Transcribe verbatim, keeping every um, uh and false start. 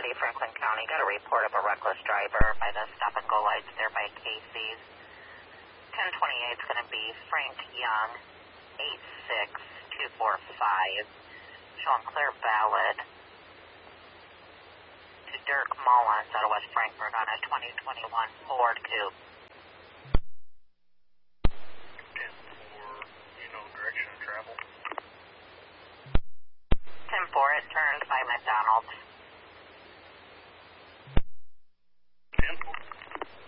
City, Franklin County. Got a report of a reckless driver by the stop-and-go lights there by Casey's. ten twenty-eight is going to be Frank Young, eight six two four five. Showing clear valid to Dirk Mullins out of West Frankfort on a twenty twenty-one Ford Coupe. ten four, you know direction of travel? ten four, it turns by McDonald's.